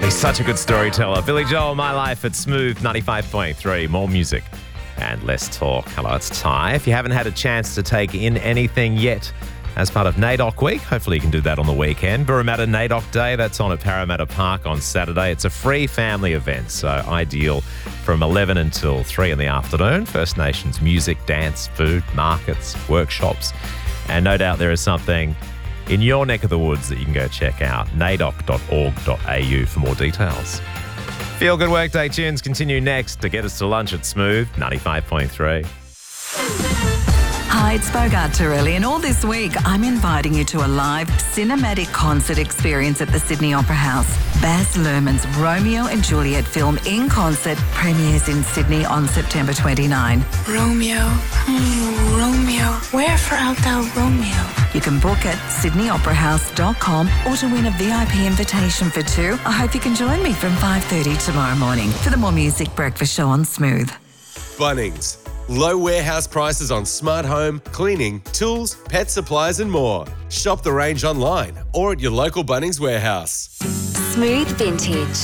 He's such a good storyteller. Billy Joel, My Life at Smooth 95.3. More music and less talk. Hello, it's Ty. If you haven't had a chance to take in anything yet as part of NAIDOC Week, hopefully you can do that on the weekend. Parramatta NAIDOC Day, that's on at Parramatta Park on Saturday. It's a free family event, so ideal from 11 until 3 in the afternoon. First Nations music, dance, food, markets, workshops. And no doubt there is something in your neck of the woods that you can go check out. naidoc.org.au for more details. Feel Good Workday tunes continue next to get us to lunch at Smooth 95.3. Hi, it's Bogart Torelli, and all this week I'm inviting you to a live cinematic concert experience at the Sydney Opera House. Baz Luhrmann's Romeo and Juliet film in concert premieres in Sydney on September 29. Romeo, Romeo, wherefore art thou Romeo? You can book at sydneyoperahouse.com or to win a VIP invitation for two. I hope you can join me from 5:30 tomorrow morning for the More Music Breakfast Show on Smooth. Bunnings. Low warehouse prices on smart home, cleaning, tools, pet supplies and more. Shop the range online or at your local Bunnings warehouse. Smooth Vintage.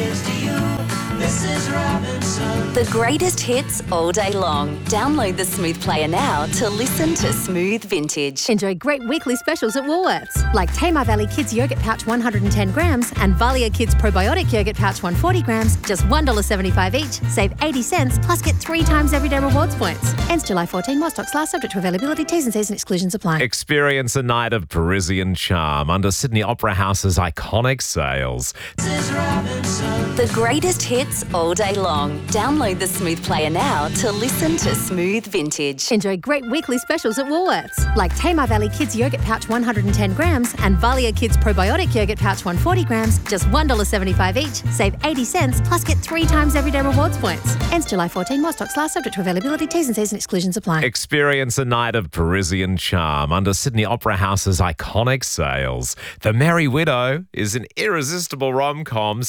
The greatest hits all day long. Download the Smooth Player now to listen to Smooth Vintage. Enjoy great weekly specials at Woolworths, like Tamar Valley Kids Yogurt Pouch 110 grams and Valia Kids Probiotic Yogurt Pouch 140 grams, just $1.75 each. Save 80 cents, plus get 3 times everyday rewards points. Ends July 14. More stocks last, subject to availability. T's and C's and exclusions apply. Experience a night of Parisian charm under Sydney Opera House's iconic sales. The greatest hits all day long. Download the Smooth Player now to listen to Smooth Vintage. Enjoy great weekly specials at Woolworths, like Tamar Valley Kids Yogurt Pouch 110 grams and Valia Kids Probiotic Yogurt Pouch 140 grams, just $1.75 each. Save 80 cents, plus get 3 times everyday rewards points. Ends July 14. More stocks last, subject to availability. T's and C's and exclusions apply. Experience a night of Parisian charm under Sydney Opera House's iconic sales. The Merry Widow is an irresistible rom-com